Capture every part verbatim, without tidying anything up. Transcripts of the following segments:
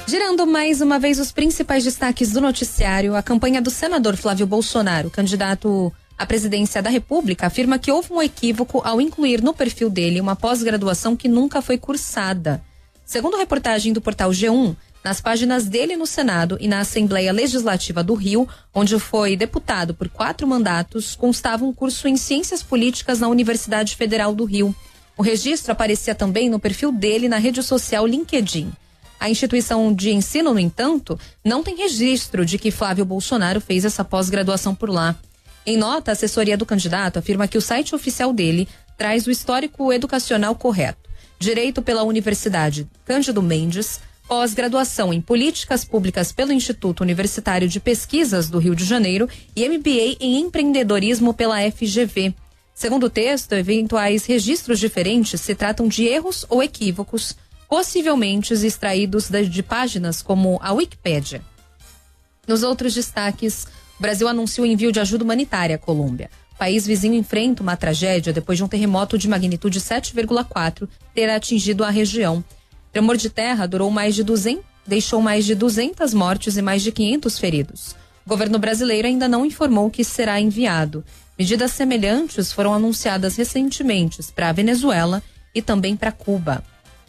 Girando mais uma vez os principais destaques do noticiário, a campanha do senador Flávio Bolsonaro, candidato à presidência da República, afirma que houve um equívoco ao incluir no perfil dele uma pós-graduação que nunca foi cursada. Segundo reportagem do portal G um, nas páginas dele no Senado e na Assembleia Legislativa do Rio, onde foi deputado por quatro mandatos, constava um curso em Ciências Políticas na Universidade Federal do Rio. O registro aparecia também no perfil dele na rede social LinkedIn. A instituição de ensino, no entanto, não tem registro de que Flávio Bolsonaro fez essa pós-graduação por lá. Em nota, a assessoria do candidato afirma que o site oficial dele traz o histórico educacional correto. Direito pela Universidade Cândido Mendes, pós-graduação em Políticas Públicas pelo Instituto Universitário de Pesquisas do Rio de Janeiro e M B A em Empreendedorismo pela F G V. Segundo o texto, eventuais registros diferentes se tratam de erros ou equívocos, possivelmente extraídos de, de páginas como a Wikipédia. Nos outros destaques, o Brasil anunciou o envio de ajuda humanitária à Colômbia. O país vizinho enfrenta uma tragédia depois de um terremoto de magnitude sete vírgula quatro ter atingido a região. O tremor de terra durou mais de duzentos, deixou mais de duzentas mortes e mais de quinhentos feridos. O governo brasileiro ainda não informou que será enviado. Medidas semelhantes foram anunciadas recentemente para a Venezuela e também para Cuba.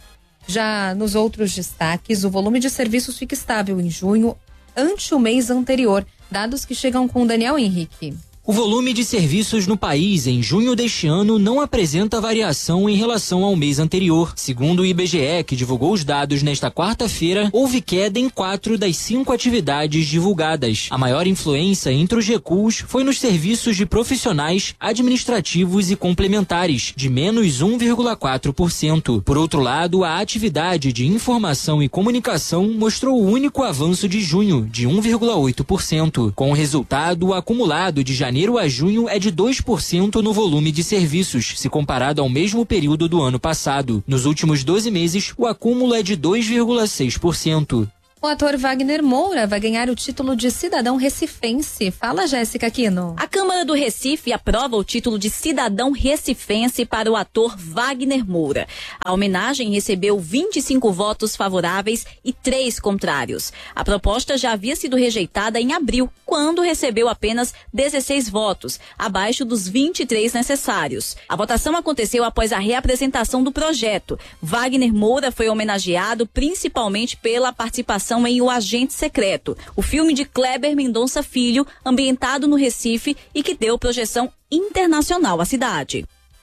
Já nos outros destaques, o volume de serviços fica estável em junho ante o mês anterior. Dados que chegam com Daniel Henrique. O volume de serviços no país em junho deste ano não apresenta variação em relação ao mês anterior. Segundo o I B G E, que divulgou os dados nesta quarta-feira, houve queda em quatro das cinco atividades divulgadas. A maior influência entre os recuos foi nos serviços de profissionais, administrativos e complementares, de menos um vírgula quatro por cento. Por outro lado, a atividade de informação e comunicação mostrou o único avanço de junho, de um vírgula oito por cento. Com o resultado, o acumulado de janeiro janeiro a junho é de dois por cento no volume de serviços, se comparado ao mesmo período do ano passado. Nos últimos doze meses, o acúmulo é de dois vírgula seis por cento. O ator Wagner Moura vai ganhar o título de cidadão recifense. Fala, Jéssica Aquino. A Câmara do Recife aprova o título de cidadão recifense para o ator Wagner Moura. A homenagem recebeu vinte e cinco votos favoráveis e três contrários. A proposta já havia sido rejeitada em abril, quando recebeu apenas dezesseis votos, abaixo dos vinte e três necessários. A votação aconteceu após a reapresentação do projeto. Wagner Moura foi homenageado principalmente pela participação em O Agente Secreto, o filme de Kleber Mendonça Filho, ambientado no Recife e que deu projeção internacional à cidade.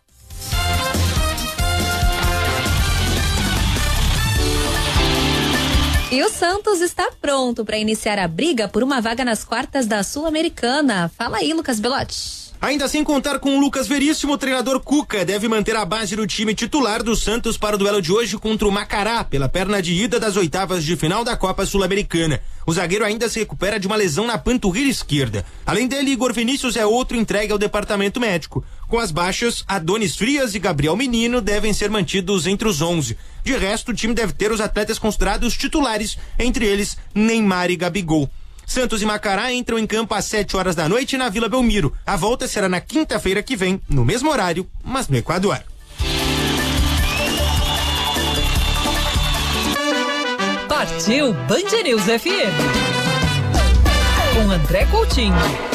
E o Santos está pronto para iniciar a briga por uma vaga nas quartas da Sul-Americana. Fala aí, Lucas Belotti. Ainda sem contar com o Lucas Veríssimo, o treinador Cuca deve manter a base do time titular do Santos para o duelo de hoje contra o Macará, pela perna de ida das oitavas de final da Copa Sul-Americana. O zagueiro ainda se recupera de uma lesão na panturrilha esquerda. Além dele, Igor Vinícius é outro entregue ao departamento médico. Com as baixas, Adonis Frias e Gabriel Menino devem ser mantidos entre os onze. De resto, o time deve ter os atletas considerados titulares, entre eles Neymar e Gabigol. Santos e Macará entram em campo às sete horas da noite na Vila Belmiro. A volta será na quinta-feira que vem, no mesmo horário, mas no Equador. Partiu Band News F M. Com André Coutinho.